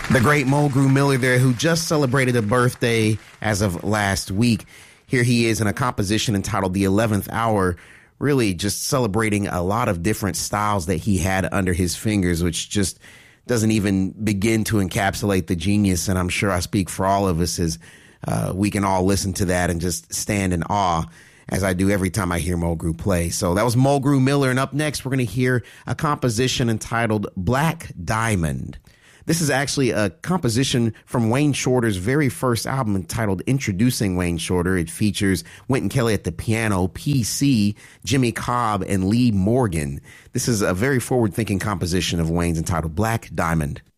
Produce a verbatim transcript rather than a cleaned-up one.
The great Mulgrew Miller there, who just celebrated a birthday as of last week. Here he is in a composition entitled The eleventh Hour, really just celebrating a lot of different styles that he had under his fingers, which just doesn't even begin to encapsulate the genius. And I'm sure I speak for all of us as uh, we can all listen to that and just stand in awe, as I do every time I hear Mulgrew play. So that was Mulgrew Miller. And up next, we're going to hear a composition entitled Black Diamond. This is actually a composition from Wayne Shorter's very first album entitled Introducing Wayne Shorter. It features Wynton Kelly at the piano, P C, Jimmy Cobb, and Lee Morgan. This is a very forward-thinking composition of Wayne's entitled Black Diamond.